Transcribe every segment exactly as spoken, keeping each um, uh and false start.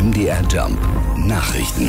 M D R Jump Nachrichten.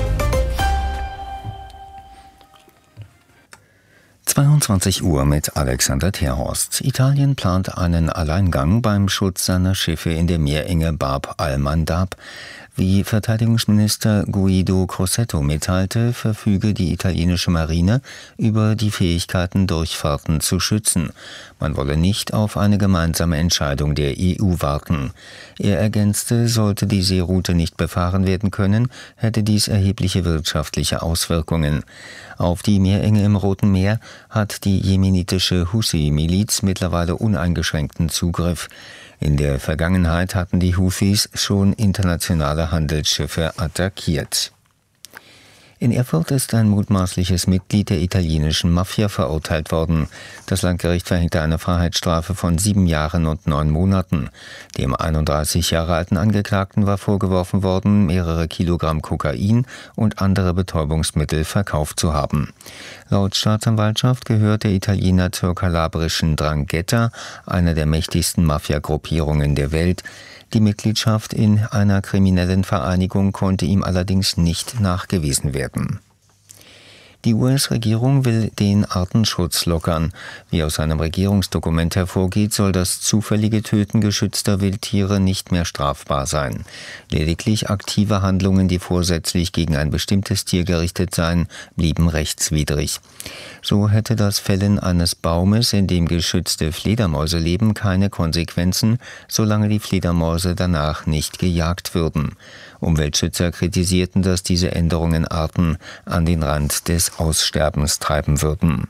zweiundzwanzig Uhr mit Alexander Terhorst. Italien plant einen Alleingang beim Schutz seiner Schiffe in der Meerenge Bab al-Mandab. Wie Verteidigungsminister Guido Crosetto mitteilte, verfüge die italienische Marine über die Fähigkeiten, Durchfahrten zu schützen. Man wolle nicht auf eine gemeinsame Entscheidung der E U warten. Er ergänzte, sollte die Seeroute nicht befahren werden können, hätte dies erhebliche wirtschaftliche Auswirkungen. Auf die Meerenge im Roten Meer hat die jemenitische Houthi-Miliz mittlerweile uneingeschränkten Zugriff. In der Vergangenheit hatten die Houthis schon internationale Handelsschiffe attackiert. In Erfurt ist ein mutmaßliches Mitglied der italienischen Mafia verurteilt worden. Das Landgericht verhängte eine Freiheitsstrafe von sieben Jahren und neun Monaten. Dem einunddreißig Jahre alten Angeklagten war vorgeworfen worden, mehrere Kilogramm Kokain und andere Betäubungsmittel verkauft zu haben. Laut Staatsanwaltschaft gehört der Italiener zur kalabrischen Drangheta, einer der mächtigsten Mafia-Gruppierungen der Welt. Die Mitgliedschaft in einer kriminellen Vereinigung konnte ihm allerdings nicht nachgewiesen werden. Die U S-Regierung will den Artenschutz lockern. Wie aus einem Regierungsdokument hervorgeht, soll das zufällige Töten geschützter Wildtiere nicht mehr strafbar sein. Lediglich aktive Handlungen, die vorsätzlich gegen ein bestimmtes Tier gerichtet seien, blieben rechtswidrig. So hätte das Fällen eines Baumes, in dem geschützte Fledermäuse leben, keine Konsequenzen, solange die Fledermäuse danach nicht gejagt würden. Umweltschützer kritisierten, dass diese Änderungen Arten an den Rand des Aussterbens treiben würden.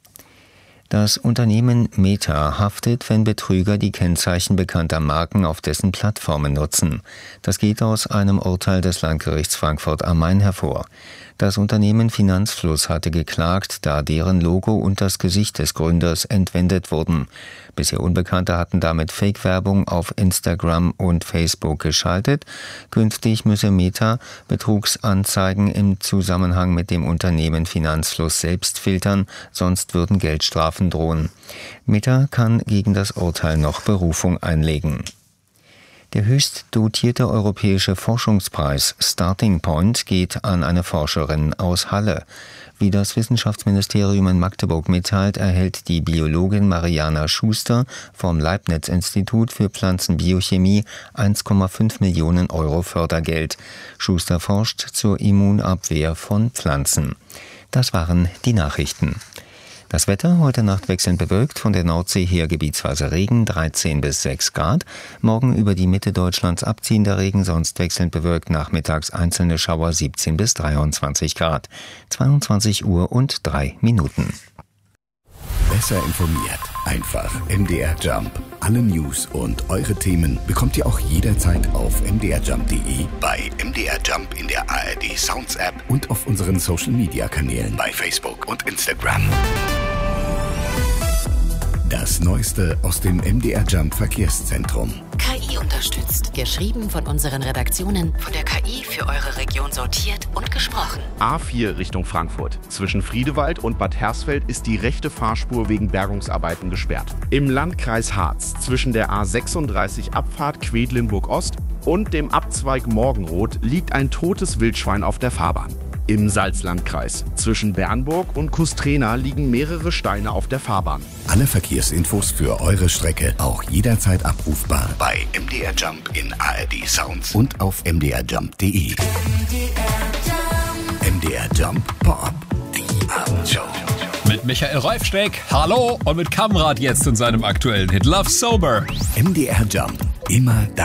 Das Unternehmen Meta haftet, wenn Betrüger die Kennzeichen bekannter Marken auf dessen Plattformen nutzen. Das geht aus einem Urteil des Landgerichts Frankfurt am Main hervor. Das Unternehmen Finanzfluss hatte geklagt, da deren Logo und das Gesicht des Gründers entwendet wurden. Bisher Unbekannte hatten damit Fake-Werbung auf Instagram und Facebook geschaltet. Künftig müsse Meta Betrugsanzeigen im Zusammenhang mit dem Unternehmen Finanzfluss selbst filtern, sonst würden Geldstrafen drohen. Meta kann gegen das Urteil noch Berufung einlegen. Der höchst dotierte europäische Forschungspreis Starting Point geht an eine Forscherin aus Halle. Wie das Wissenschaftsministerium in Magdeburg mitteilt, erhält die Biologin Mariana Schuster vom Leibniz-Institut für Pflanzenbiochemie eins Komma fünf Millionen Euro Fördergeld. Schuster forscht zur Immunabwehr von Pflanzen. Das waren die Nachrichten. Das Wetter heute Nacht wechselnd bewölkt, von der Nordsee her gebietsweise Regen, dreizehn bis sechs Grad. Morgen über die Mitte Deutschlands abziehender Regen, sonst wechselnd bewölkt, nachmittags einzelne Schauer, siebzehn bis dreiundzwanzig Grad. zweiundzwanzig Uhr und drei Minuten. Besser informiert. Einfach M D R Jump. Alle News und eure Themen bekommt ihr auch jederzeit auf m d r jump punkt d e, bei M D R Jump in der A R D Sounds App und auf unseren Social Media Kanälen bei Facebook und Instagram. Das Neueste aus dem M D R Jump Verkehrszentrum. K I unterstützt. Geschrieben von unseren Redaktionen, von der K I für eure Region sortiert und gesprochen. A vier Richtung Frankfurt. Zwischen Friedewald und Bad Hersfeld ist die rechte Fahrspur wegen Bergungsarbeiten gesperrt. Im Landkreis Harz zwischen der A sechsunddreißig Abfahrt Quedlinburg Ost und dem Abzweig Morgenroth liegt ein totes Wildschwein auf der Fahrbahn. Im Salzlandkreis zwischen Bernburg und Kustrena liegen mehrere Steine auf der Fahrbahn. Alle Verkehrsinfos für eure Strecke auch jederzeit abrufbar bei M D R Jump in A R D Sounds und auf m d r jump punkt d e. M D R Jump Pop, die Abendshow. Mit Michael Reifsteck, hallo, und mit Kamrat jetzt in seinem aktuellen Hit Love Sober. M D R Jump, immer da.